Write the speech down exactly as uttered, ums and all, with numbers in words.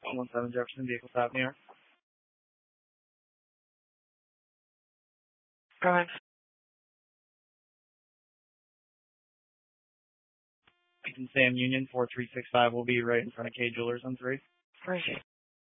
one seven Jefferson, vehicle stop New York. Go ahead. Sam Union, four three six five will be right in front of K Jewelers on three. Where is he?